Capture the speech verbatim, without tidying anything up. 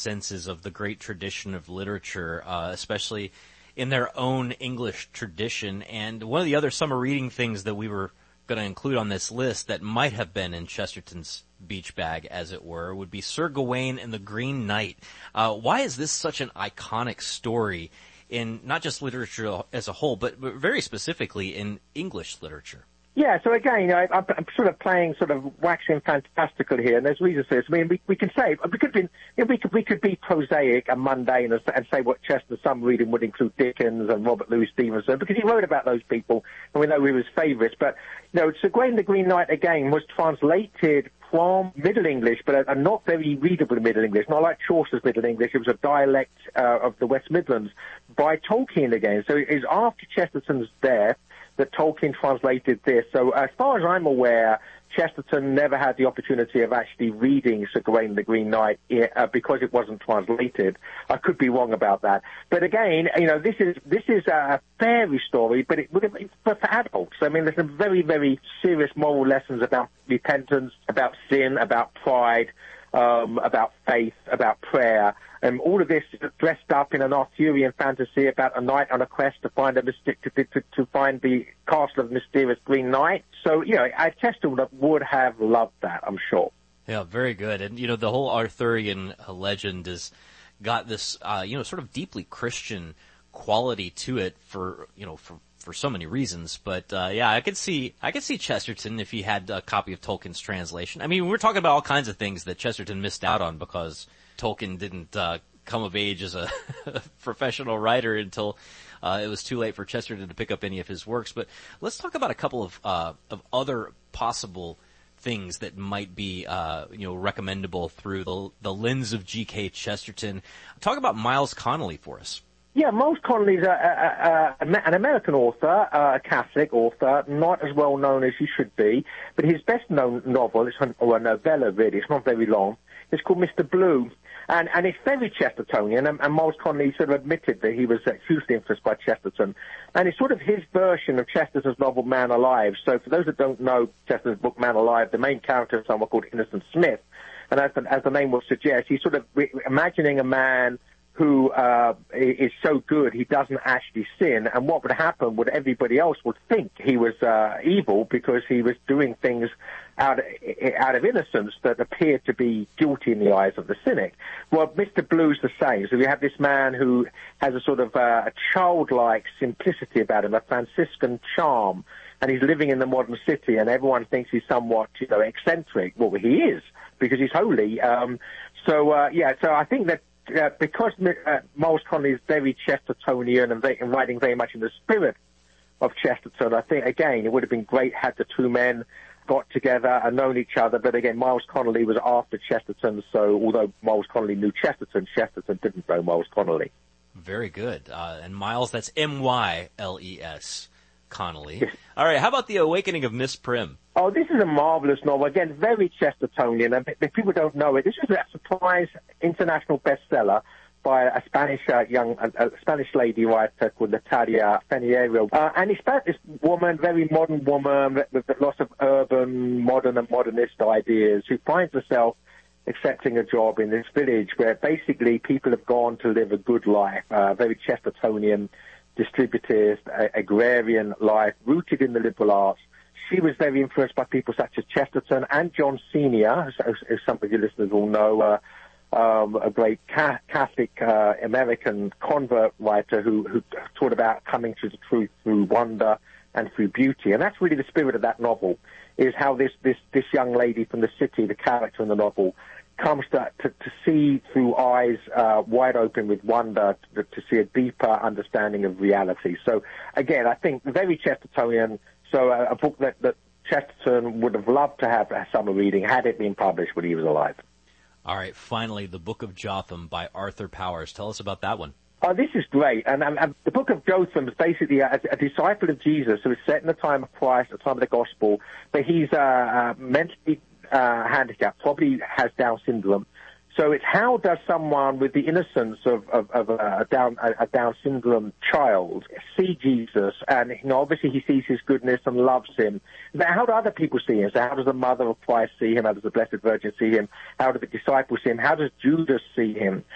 senses of the great tradition of literature, uh, especially in their own English tradition. And one of the other summer reading things that we were going to include on this list that might have been in Chesterton's beach bag, as it were, would be Sir Gawain and the Green Knight. Uh, why is this such an iconic story in not just literature as a whole, but, but very specifically in English literature? Yeah, so again, I, I'm sort of playing sort of waxing fantastical here, and there's reasons for this. I mean, we, we can say, we could be, you know, we could, we could be prosaic and mundane and, and say what Chesterton's summer reading would include Dickens and Robert Louis Stevenson, because he wrote about those people, and we know he was favourites. But, you know, Sir Gawain the Green Knight, again, was translated from Middle English, but a, a not very readable Middle English, not like Chaucer's Middle English. It was a dialect uh, of the West Midlands by Tolkien again. So it is after Chesterton's death that Tolkien translated this. So as far as I'm aware, Chesterton never had the opportunity of actually reading Sir Gawain the Green Knight uh, because it wasn't translated. I could be wrong about that. But again, you know, this is this is a fairy story, but it, it's for adults. I mean, there's some very, very serious moral lessons about repentance, about sin, about pride, um, about faith, about prayer. And all of this dressed up in an Arthurian fantasy about a knight on a quest to find a mystic, to, to, to find the castle of the mysterious Green Knight. So, you know, Chesterton would have loved that, I'm sure. Yeah, very good. And, you know, the whole Arthurian legend has got this, uh, you know, sort of deeply Christian quality to it for, you know, for, for so many reasons. But, uh, yeah, I could see, I could see Chesterton if he had a copy of Tolkien's translation. I mean, we're talking about all kinds of things that Chesterton missed out on because Tolkien didn't uh, come of age as a professional writer until uh, it was too late for Chesterton to pick up any of his works. But let's talk about a couple of uh, of other possible things that might be uh, you know recommendable through the, the lens of G K Chesterton. Talk about Miles Connolly for us. Yeah, Miles Connolly's a, a, a, an American author, a Catholic author, not as well known as he should be, but his best known novel, it's, or a novella really, it's not very long, it's called Mister Blue. And, and it's very Chestertonian, and, and Miles Connolly sort of admitted that he was uh, hugely influenced by Chesterton. And it's sort of his version of Chesterton's novel Man Alive. So for those that don't know Chesterton's book Man Alive, the main character is someone called Innocent Smith. And as the, as the name would suggest, he's sort of re- imagining a man who uh, is so good he doesn't actually sin, and what would happen would everybody else would think he was uh, evil because he was doing things out of, out of innocence that appeared to be guilty in the eyes of the cynic. Well, Mister Blue's the same. So we have this man who has a sort of uh, a childlike simplicity about him, a Franciscan charm, and he's living in the modern city, and everyone thinks he's somewhat, you know, eccentric. Well, he is, because he's holy. Um, so, uh, yeah, so I think that Uh, because uh, Miles Connolly is very Chestertonian and, very, and writing very much in the spirit of Chesterton, I think, again, it would have been great had the two men got together and known each other. But again, Miles Connolly was after Chesterton, so although Miles Connolly knew Chesterton, Chesterton didn't know Miles Connolly. Very good. Uh, and Miles, that's M Y L E S, Connolly. All right, how about The Awakening of Miss Prim? Oh, this is a marvelous novel. Again, very Chestertonian. And if people don't know it, this is a surprise international bestseller by a Spanish uh, young, a, a Spanish lady writer called Natalia Feniero. Uh, and it's about this woman, very modern woman with, with lots of urban, modern and modernist ideas, who finds herself accepting a job in this village where basically people have gone to live a good life, uh, very Chestertonian, distributist, uh, agrarian life, rooted in the liberal arts. She was very influenced by people such as Chesterton and John Senior, as, as some of your listeners will know, uh, um, a great ca- Catholic uh, American convert writer who, who taught about coming to the truth through wonder and through beauty. And that's really the spirit of that novel, is how this, this, this young lady from the city, the character in the novel, comes to, to, to see through eyes uh, wide open with wonder, to, to see a deeper understanding of reality. So, again, I think very Chestertonian. So uh, a book that, that Chesterton would have loved to have a summer reading had it been published when he was alive. All right, finally, The Book of Jotham by Arthur Powers. Tell us about that one. Oh, this is great. And, and, and the Book of Jotham is basically a, a disciple of Jesus who is set in the time of Christ, the time of the Gospel, but he's uh, uh, mentally uh, handicapped, probably has Down syndrome. So it's how does someone with the innocence of, of, of a, Down, a, a Down syndrome child see Jesus? And, you know, obviously he sees his goodness and loves him. But how do other people see him? So how does the mother of Christ see him? How does the Blessed Virgin see him? How do the disciples see him? How does Judas see him?